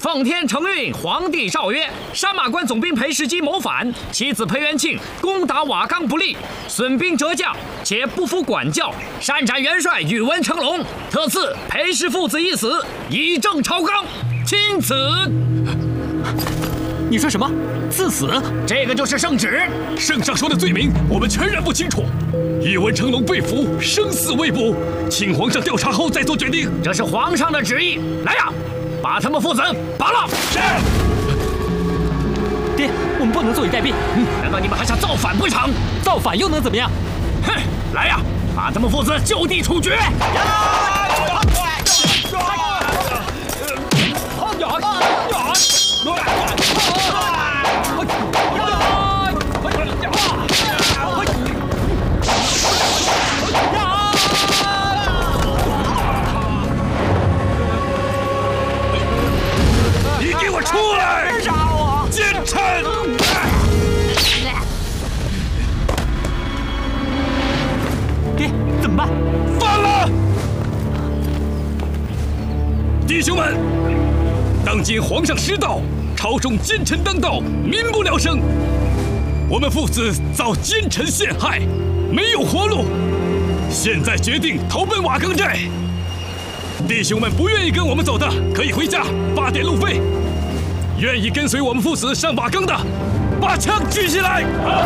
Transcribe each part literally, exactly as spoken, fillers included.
奉天承运，皇帝诏曰：山马关总兵裴世基谋反，其子裴元庆攻打瓦岗不利，损兵折将，且不服管教，擅斩元帅宇文成龙，特赐裴氏父子一死，以正朝纲。钦此。 你说什么？赐死？ 这个就是圣旨。 圣上说的罪名，我们全然不清楚。宇文成龙被俘，生死未卜，请皇上调查后再做决定。 这是皇上的旨意。来呀！ 把他们父子拔了！ 是。 爹，我们不能坐以待毙。 嗯，难道你们还想造反不成？ 造反又能怎么样？ 哼！来呀，把他们父子就地处决！ 出来！ 杀我！ 奸臣！ 爹，怎么办？ 反了！弟兄们，当今皇上失道，朝中奸臣当道，民不聊生。我们父子遭奸臣陷害，没有活路。现在决定投奔瓦岗寨。弟兄们不愿意跟我们走的，可以回家发点路费。 愿意跟随我们父子上瓦岗的，把枪举起来！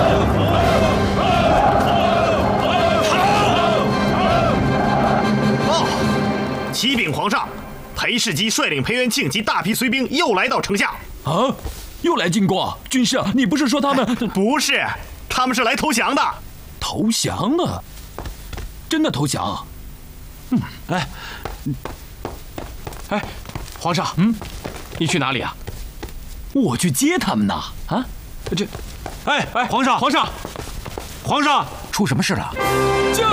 报，启禀皇上，裴世基率领裴元庆及大批随兵又来到城下。 啊，又来进贡？军师，你不是说他们…… 不是，他们是来投降的。 投降了？真的投降？ 嗯，哎，哎，皇上，嗯，你去哪里啊？ 我去接他们呢！啊， 这，哎哎，皇上，皇上，皇上， 出什么事了？ 将